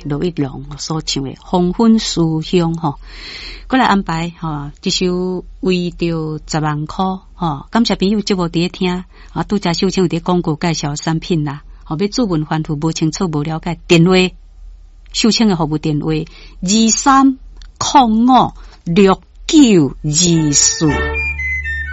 罗一龙所唱的《黄昏思乡》吼，过来安排吼，这首为着10万块吼，感谢朋友节目伫咧听啊，拄则秀清有伫广告介绍产品啦，吼，要主文反复无清楚无了解，电话秀清的服务电话23056924。